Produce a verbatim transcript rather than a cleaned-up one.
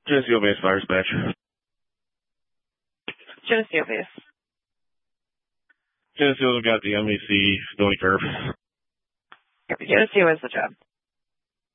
Geneseo base fire dispatch. Geneseo base. Geneseo's got the M E C Stony Curve. Geneseo is the job.